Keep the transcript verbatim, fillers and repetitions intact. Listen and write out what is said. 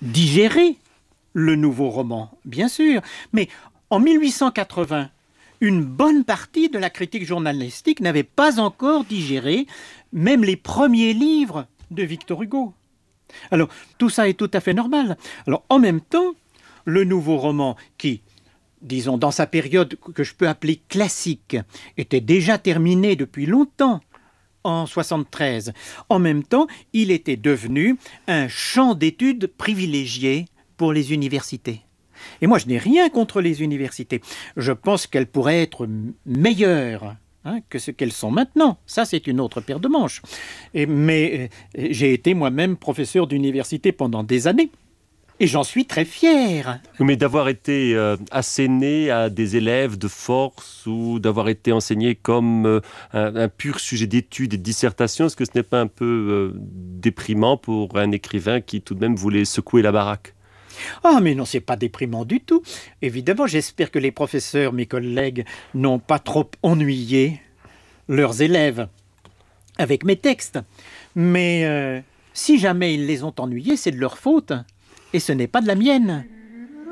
digérer le nouveau roman, bien sûr. Mais en mille huit cent quatre-vingts, une bonne partie de la critique journalistique n'avait pas encore digéré même les premiers livres de Victor Hugo. Alors, tout ça est tout à fait normal. Alors, en même temps, le nouveau roman qui, disons, dans sa période que je peux appeler classique, était déjà terminé depuis longtemps, en soixante-treize. En même temps, il était devenu un champ d'études privilégié pour les universités. Et moi, je n'ai rien contre les universités. Je pense qu'elles pourraient être meilleures hein, que ce qu'elles sont maintenant. Ça, c'est une autre paire de manches. Et, mais euh, j'ai été moi-même professeur d'université pendant des années. Et j'en suis très fier. Mais d'avoir été euh, asséné à des élèves de force ou d'avoir été enseigné comme euh, un, un pur sujet d'étude et de dissertation, est-ce que ce n'est pas un peu euh, déprimant pour un écrivain qui tout de même voulait secouer la baraque ? Ah, mais non, c'est pas déprimant du tout. Évidemment, j'espère que les professeurs, mes collègues, n'ont pas trop ennuyé leurs élèves avec mes textes. Mais euh, si jamais ils les ont ennuyés, c'est de leur faute. Et ce n'est pas de la mienne.